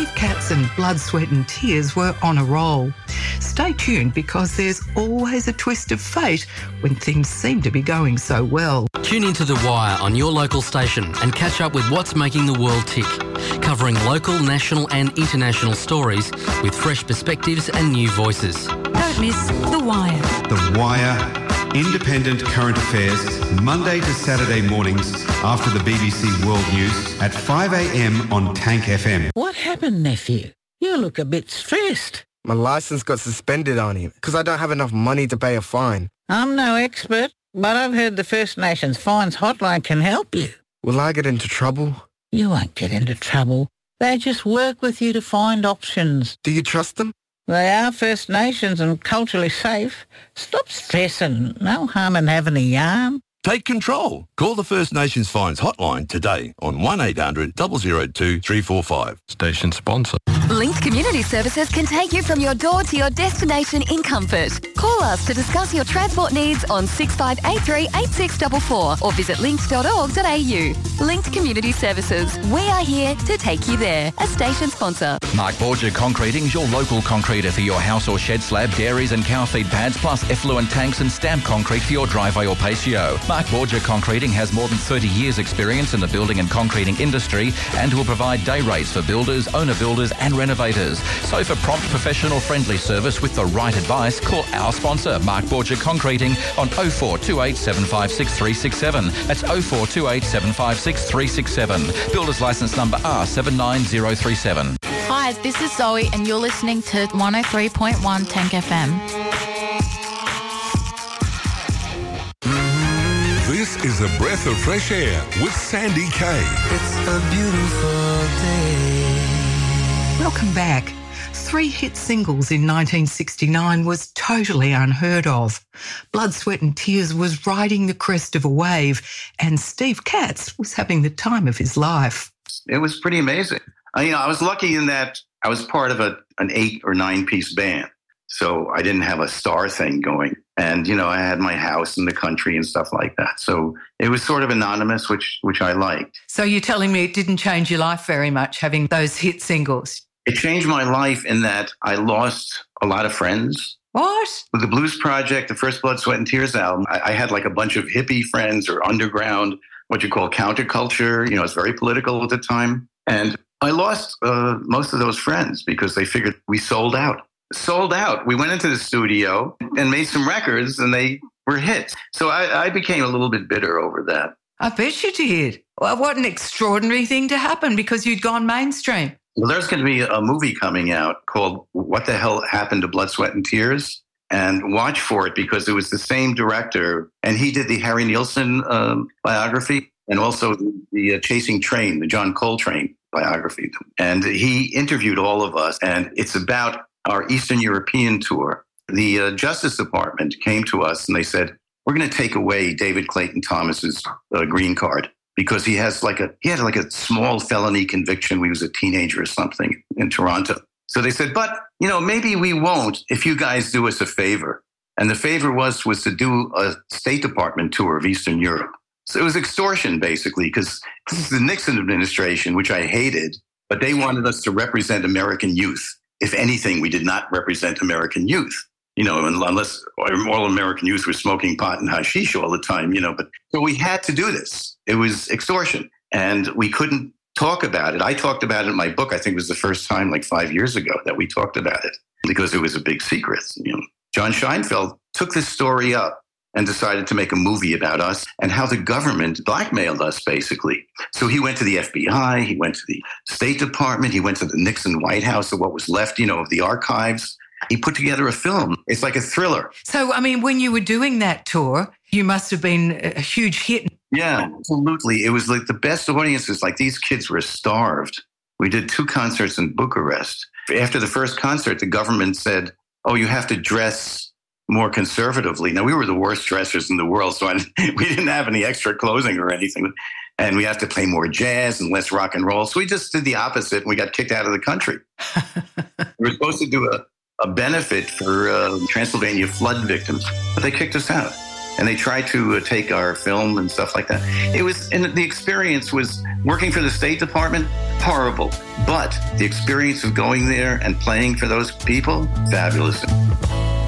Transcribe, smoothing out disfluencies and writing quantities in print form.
Steve Katz and Blood, Sweat and Tears were on a roll. Stay tuned because there's always a twist of fate when things seem to be going so well. Tune into The Wire on your local station and catch up with what's making the world tick. Covering local, national and international stories with fresh perspectives and new voices. Don't miss The Wire. The Wire. Independent current affairs, Monday to Saturday mornings after the BBC World News at 5 a.m. on Tank FM. What happened, nephew? You look a bit stressed. My licence got suspended on him because I don't have enough money to pay a fine. I'm no expert, but I've heard the First Nations Fines Hotline can help you. Will I get into trouble? You won't get into trouble. They just work with you to find options. Do you trust them? They are First Nations and culturally safe. Stop stressing. No harm in having a yarn. Take control. Call the First Nations Fines Hotline today on 1800 002 345. Station sponsor. Linked Community Services can take you from your door to your destination in comfort. Call us to discuss your transport needs on 6583 8644 or visit linked.org.au. Linked Community Services. We are here to take you there. A station sponsor. Mark Borger Concreting's your local concreter for your house or shed slab, dairies and cow feed pads, plus effluent tanks and stamp concrete for your driveway or patio. Mark Borger Concreting has more than 30 years experience in the building and concreting industry and will provide day rates for builders, owner builders and renovators. So for prompt, professional, friendly service with the right advice, call our sponsor, Mark Borger Concreting, on 0428 756 367. That's 0428 756 367. Builder's licence number R79037. Hi, this is Zoe and you're listening to 103.1 Tank FM. This is a breath of fresh air with Sandy Kay. It's a beautiful day. Welcome back. 3 hit singles in 1969 was totally unheard of. Blood, Sweat and Tears was riding the crest of a wave, and Steve Katz was having the time of his life. It was pretty amazing. I was lucky in that I was part of an 8 or 9 piece band. So I didn't have a star thing going. And, I had my house in the country and stuff like that. So it was sort of anonymous, which I liked. So you're telling me it didn't change your life very much, having those hit singles? It changed my life in that I lost a lot of friends. What? With the Blues Project, the first Blood, Sweat and Tears album, I had like a bunch of hippie friends or underground, what you call counterculture. It's very political at the time. And I lost most of those friends because they figured we sold out. We went into the studio and made some records and they were hits. So I became a little bit bitter over that. I bet you did. Well, what an extraordinary thing to happen because you'd gone mainstream. Well, there's going to be a movie coming out called What the Hell Happened to Blood, Sweat and Tears? And watch for it because it was the same director. And he did the Harry Nilsson biography and also the Chasing Train, the John Coltrane biography. And he interviewed all of us. And it's about our Eastern European tour. The Justice Department came to us and they said, we're going to take away David Clayton Thomas's green card because he had like a small felony conviction when he was a teenager or something in Toronto. So they said, but, maybe we won't if you guys do us a favor. And the favor was to do a State Department tour of Eastern Europe. So it was extortion, basically, because this is the Nixon administration, which I hated, but they wanted us to represent American youth. If anything, we did not represent American youth, unless all American youth were smoking pot and hashish all the time, But so we had to do this. It was extortion, and we couldn't talk about it. I talked about it in my book. I think it was the first time, like 5 years ago, that we talked about it because it was a big secret. John Scheinfeld took this story up and decided to make a movie about us and how the government blackmailed us, basically. So he went to the FBI, he went to the State Department, he went to the Nixon White House, or what was left, of the archives. He put together a film. It's like a thriller. So, when you were doing that tour, you must have been a huge hit. Yeah, absolutely. It was like the best audiences. Like these kids were starved. We did 2 concerts in Bucharest. After the first concert, the government said, you have to dress more conservatively. Now, we were the worst dressers in the world, so we didn't have any extra clothing or anything. And we have to play more jazz and less rock and roll. So we just did the opposite, and we got kicked out of the country. We were supposed to do a benefit for Transylvania flood victims, but they kicked us out. And they tried to take our film and stuff like that. And the experience was Working for the State Department, horrible. But the experience of going there and playing for those people, fabulous.